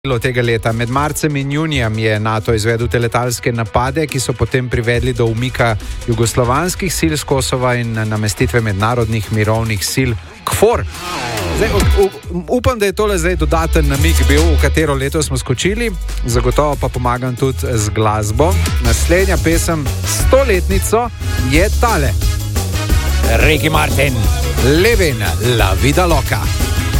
tega leta. Med marcem in junijem je NATO izvedel te letalske napade, ki so potem privedli do umika jugoslovanskih sil z Kosova in namestitve mednarodnih mirovnih sil KFOR. Zdaj, upam, da je tole zdaj dodaten namig bil, v katero leto smo skočili, zagotovo pa pomagam tudi z glasbo. Naslednja pesem 100-letnico je tale. Ricky Martin, Living la vida loca.